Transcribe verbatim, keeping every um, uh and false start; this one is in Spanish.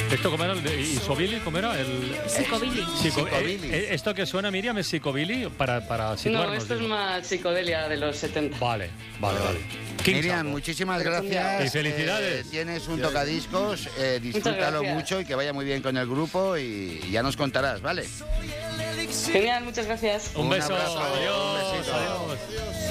¿Esto cómo era? ¿Y Sobili cómo era? El... Psicobilly. Psico... Psicobilly. Eh, ¿Esto que suena, Miriam, es Psicobilly? Para, para situarnos. No, esto es digo. más psicodelia de los setenta. Vale, vale, vale. King Miriam, Sabo. muchísimas gracias. Y felicidades. Eh, tienes un tocadiscos, eh, disfrútalo gracias. mucho y que vaya muy bien con el grupo y ya nos contarás, ¿vale? Genial, muchas gracias. Un Un beso. abrazo, Adiós. un besito. Adiós.